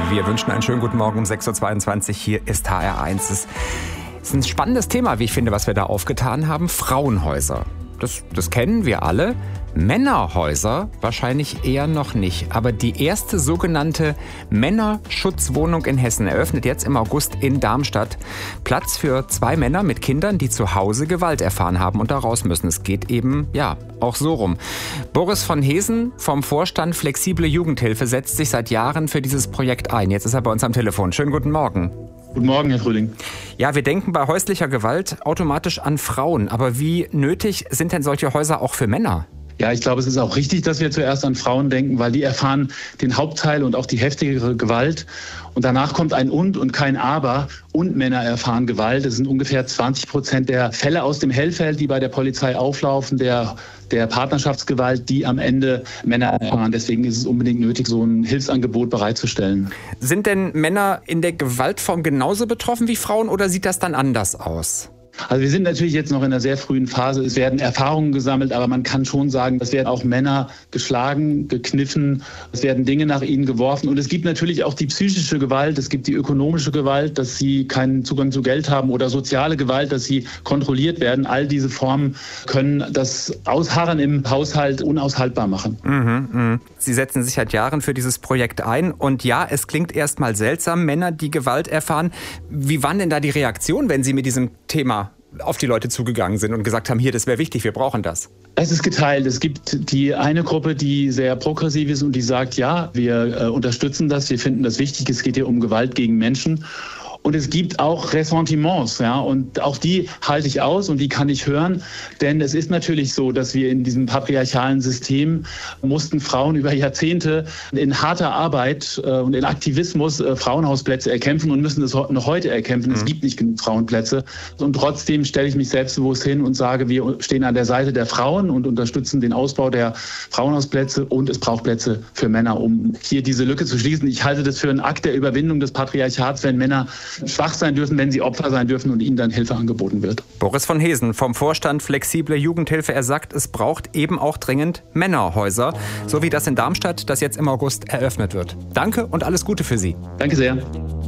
Wir wünschen einen schönen guten Morgen um 6.22 Uhr. Hier ist HR1. Es ist ein spannendes Thema, wie ich finde, was wir da aufgetan haben. Frauenhäuser. Das kennen wir alle. Männerhäuser wahrscheinlich eher noch nicht. Aber die erste sogenannte Männerschutzwohnung in Hessen eröffnet jetzt im August in Darmstadt. Platz für 2 Männer mit Kindern, die zu Hause Gewalt erfahren haben und da raus müssen. Es geht eben, auch so rum. Boris von Hesen vom Vorstand Flexible Jugendhilfe setzt sich seit Jahren für dieses Projekt ein. Jetzt ist er bei uns am Telefon. Schönen guten Morgen. Guten Morgen, Herr Frühling. Ja, wir denken bei häuslicher Gewalt automatisch an Frauen. Aber wie nötig sind denn solche Häuser auch für Männer? Ja, ich glaube, es ist auch richtig, dass wir zuerst an Frauen denken, weil die erfahren den Hauptteil und auch die heftigere Gewalt. Und danach kommt ein und kein Aber. Und Männer erfahren Gewalt. Es sind ungefähr 20% der Fälle aus dem Hellfeld, die bei der Polizei auflaufen, der Partnerschaftsgewalt, die am Ende Männer erfahren. Deswegen ist es unbedingt nötig, so ein Hilfsangebot bereitzustellen. Sind denn Männer in der Gewaltform genauso betroffen wie Frauen oder sieht das dann anders aus? Also wir sind natürlich jetzt noch in einer sehr frühen Phase. Es werden Erfahrungen gesammelt, aber man kann schon sagen, es werden auch Männer geschlagen, gekniffen, es werden Dinge nach ihnen geworfen. Und es gibt natürlich auch die psychische Gewalt, es gibt die ökonomische Gewalt, dass sie keinen Zugang zu Geld haben oder soziale Gewalt, dass sie kontrolliert werden. All diese Formen können das Ausharren im Haushalt unaushaltbar machen. Sie setzen sich seit Jahren für dieses Projekt ein. Und ja, es klingt erstmal seltsam, Männer, die Gewalt erfahren. Wie waren denn da die Reaktionen, wenn Sie mit diesem Thema auf die Leute zugegangen sind und gesagt haben, hier, das wäre wichtig, wir brauchen das? Es ist geteilt. Es gibt die eine Gruppe, die sehr progressiv ist und die sagt, ja, wir unterstützen das, wir finden das wichtig, es geht hier um Gewalt gegen Menschen. Und es gibt auch Ressentiments, und auch die halte ich aus und die kann ich hören. Denn es ist natürlich so, dass wir in diesem patriarchalen System mussten Frauen über Jahrzehnte in harter Arbeit und in Aktivismus Frauenhausplätze erkämpfen und müssen es noch heute erkämpfen. Es gibt nicht genug Frauenplätze. Und trotzdem stelle ich mich selbstbewusst hin und sage, wir stehen an der Seite der Frauen und unterstützen den Ausbau der Frauenhausplätze und es braucht Plätze für Männer, um hier diese Lücke zu schließen. Ich halte das für einen Akt der Überwindung des Patriarchats, wenn Männer schwach sein dürfen, wenn sie Opfer sein dürfen und ihnen dann Hilfe angeboten wird. Boris von Hesen vom Vorstand Flexible Jugendhilfe, er sagt, es braucht eben auch dringend Männerhäuser, so wie das in Darmstadt, das jetzt im August eröffnet wird. Danke und alles Gute für Sie. Danke sehr.